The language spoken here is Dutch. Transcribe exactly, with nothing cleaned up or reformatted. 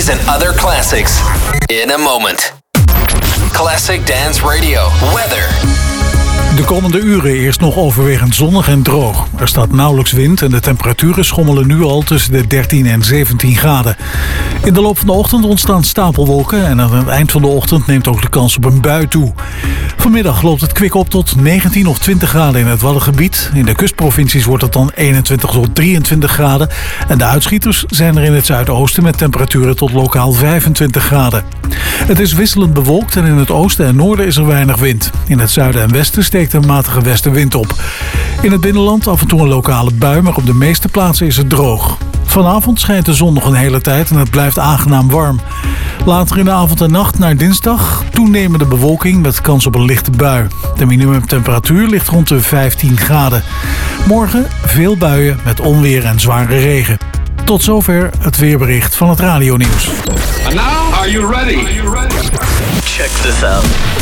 These and other classics in a moment. Classic Dance Radio. Weather. De komende uren eerst nog overwegend zonnig en droog. Er staat nauwelijks wind en de temperaturen schommelen nu al tussen de dertien en zeventien graden. In de loop van de ochtend ontstaan stapelwolken en aan het eind van de ochtend neemt ook de kans op een bui toe. Vanmiddag loopt het kwik op tot negentien of twintig graden in het Waddengebied. In de kustprovincies wordt het dan eenentwintig tot drieëntwintig graden. En de uitschieters zijn er in het zuidoosten met temperaturen tot lokaal vijfentwintig graden. Het is wisselend bewolkt en in het oosten en noorden is er weinig wind. In het zuiden en westen steekt een matige westenwind op. In het binnenland af en toe een lokale bui, maar op de meeste plaatsen is het droog. Vanavond schijnt de zon nog een hele tijd en het blijft aangenaam warm. Later in de avond en nacht naar dinsdag toenemende bewolking met kans op een lichte bui. De minimumtemperatuur ligt rond de vijftien graden. Morgen veel buien met onweer en zware regen. Tot zover het weerbericht van het radionieuws. And now, are you ready? Are you ready? Check this out.